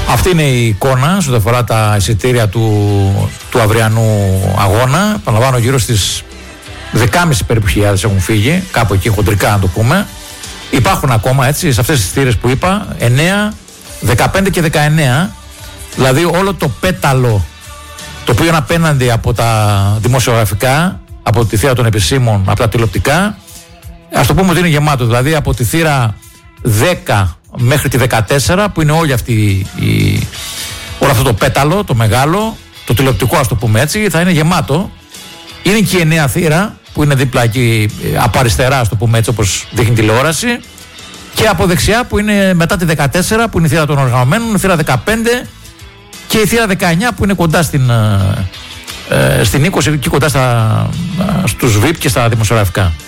Αυτή είναι η εικόνα σε ό,τι αφορά τα εισιτήρια του αυριανού αγώνα. Παραλαμβάνω, γύρω στις 10.500 περίπου χιλιάδες έχουν φύγει, κάπου εκεί χοντρικά να το πούμε. Υπάρχουν ακόμα έτσι σε αυτές τις εισιτήρες που είπα 9, 15 και 19. Δηλαδή όλο το πέταλο το οποίο είναι απέναντι από τα δημοσιογραφικά, από τη θύρα των επισήμων, από τα τηλεοπτικά, ας το πούμε ότι είναι γεμάτο. Δηλαδή από τη θύρα 10 μέχρι τη 14 που είναι όλη αυτή όλο αυτό το πέταλο, το μεγάλο, το τηλεοπτικό ας το πούμε έτσι, θα είναι γεμάτο. Είναι και η 9 θύρα που είναι δίπλα εκεί από αριστερά ας το πούμε έτσι όπως δείχνει τηλεόραση, και από δεξιά που είναι μετά τη 14 που είναι η θύρα των οργανωμένων, η θύρα 15 και η θύρα 19 που είναι κοντά στην 20, εκεί κοντά στους VIP και στα δημοσιογραφικά.